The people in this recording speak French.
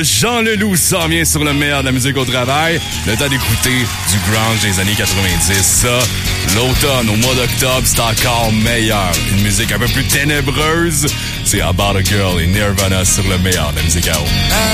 Jean Leloup s'en vient sur le meilleur de la musique au travail. Le temps d'écouter du grunge des années 90. Ça, l'automne, au mois d'octobre, c'est encore meilleur. Une musique un peu plus ténébreuse. C'est About a Girl et Nirvana sur le meilleur de la musique à eau.